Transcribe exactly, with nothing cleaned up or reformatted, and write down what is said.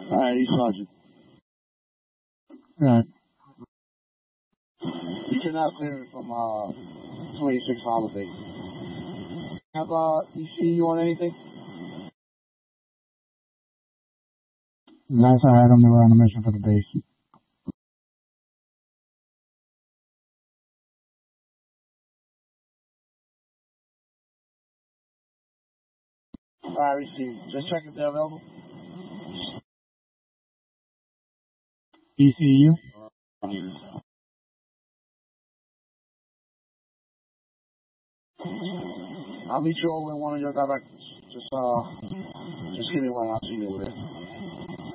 Alright, East Sergeant. Right. You cannot clear it from uh twenty-six holiday. Have uh E C U on anything? Last I had them, they were on a mission for the base. Alright, received. Just check if they're available. E C U? I'll meet you over in one of your directors. Just uh, just give me one. I'll see you over there.